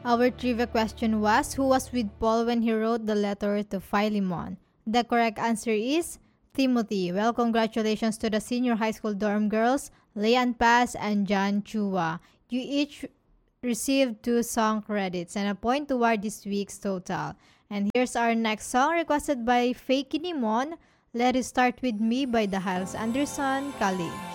Our trivia question was, who was with Paul when he wrote the letter to Philemon? The correct answer is Timothy. Well, congratulations to the senior high school dorm girls, Leanne Paz and John Chua. You each received 2 song credits and a point toward this week's total. And here's our next song requested by Faye Kinimon, Let It Start With Me by the Hiles Anderson College.